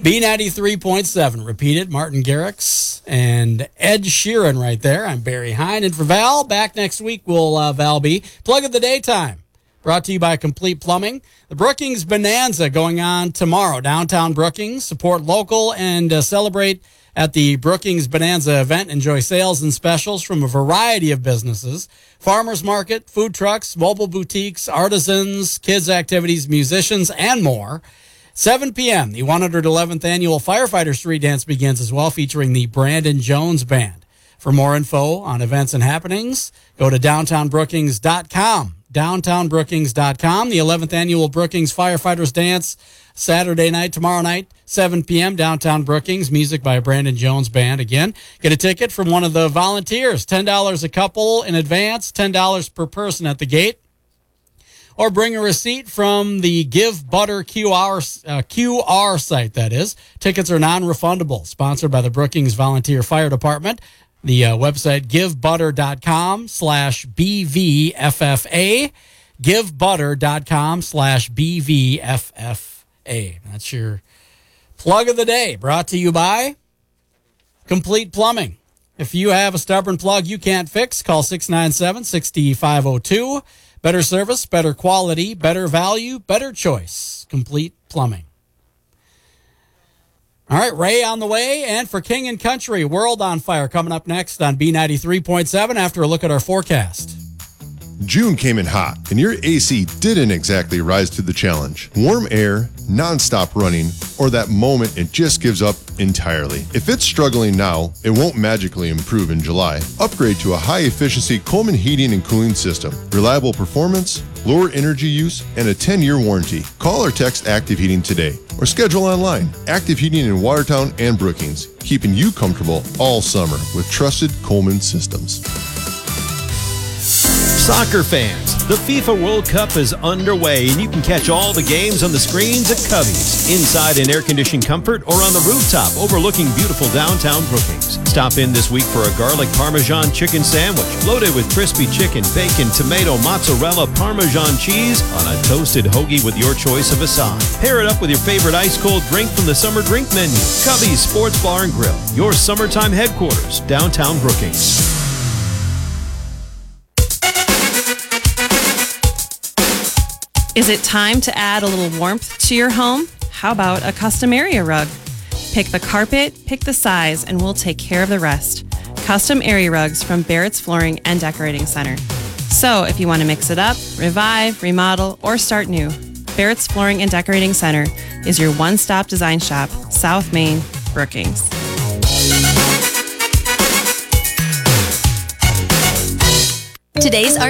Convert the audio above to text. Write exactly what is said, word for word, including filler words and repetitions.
B ninety-three point seven. Repeat it. Martin Garrix and Ed Sheeran right there. I'm Barry Hine. And for Val, back next week will uh, Val be. Plug of the Daytime. Brought to you by Complete Plumbing. The Brookings Bonanza going on tomorrow. Downtown Brookings. Support local and uh, celebrate at the Brookings Bonanza event. Enjoy sales and specials from a variety of businesses. Farmers market, food trucks, mobile boutiques, artisans, kids activities, musicians, and more. seven p.m., the one hundred eleventh Annual Firefighter Street Dance begins as well, featuring the Brandon Jones Band. For more info on events and happenings, go to downtown brookings dot com. downtown brookings dot com. The eleventh Annual Brookings Firefighters Dance, Saturday night, tomorrow night, seven p.m., downtown Brookings. Music by Brandon Jones Band. Again, get a ticket from one of the volunteers. ten dollars a couple in advance, ten dollars per person at the gate. Or bring a receipt from the Give Butter Q R, uh, Q R site, that is. Tickets are non-refundable. Sponsored by the Brookings Volunteer Fire Department. The uh, website, givebutter.com slash BVFFA. givebutter.com slash BVFFA. That's your plug of the day. Brought to you by Complete Plumbing. If you have a stubborn plug you can't fix, call six nine seven, six five zero two. Better service, better quality, better value, better choice. Complete Plumbing. All right, Ray on the way. And for King and Country, World on Fire coming up next on B ninety-three point seven after a look at our forecast. June came in hot, and your A C didn't exactly rise to the challenge. Warm air, non-stop running, or that moment it just gives up entirely. If it's struggling now, it won't magically improve in July. Upgrade to a high-efficiency Coleman heating and cooling system. Reliable performance, lower energy use, and a ten-year warranty. Call or text Active Heating today, or schedule online. Active Heating in Watertown and Brookings, keeping you comfortable all summer with trusted Coleman systems. Soccer fans, the FIFA World Cup is underway, and you can catch all the games on the screens at Cubby's, inside in air-conditioned comfort or on the rooftop overlooking beautiful downtown Brookings. Stop in this week for a garlic Parmesan chicken sandwich loaded with crispy chicken, bacon, tomato, mozzarella, Parmesan cheese on a toasted hoagie with your choice of a side. Pair it up with your favorite ice-cold drink from the summer drink menu. Cubby's Sports Bar and Grill, your summertime headquarters, downtown Brookings. Is it time to add a little warmth to your home? How about a custom area rug? Pick the carpet, pick the size, and we'll take care of the rest. Custom area rugs from Barrett's Flooring and Decorating Center. So if you want to mix it up, revive, remodel, or start new, Barrett's Flooring and Decorating Center is your one-stop design shop, South Main, Brookings. Today's